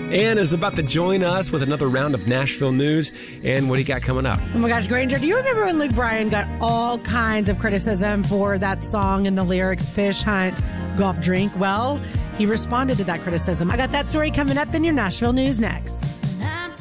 Ann is about to join us with another round of Nashville news. And what do you got coming up? Oh my gosh, Granger, do you remember when Luke Bryan got all kinds of criticism for that song and the lyrics, Fish Hunt, Golf Drink? Well, he responded to that criticism. I got that story coming up in your Nashville news next.